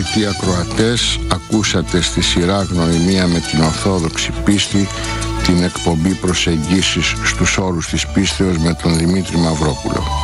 Αγαπητοί ακροατές, ακούσατε στη σειρά Γνωριμία με την Ορθόδοξη Πίστη την εκπομπή Προσεγγίσεις στους όρους της πίστεως με τον Δημήτρη Μαυρόπουλο.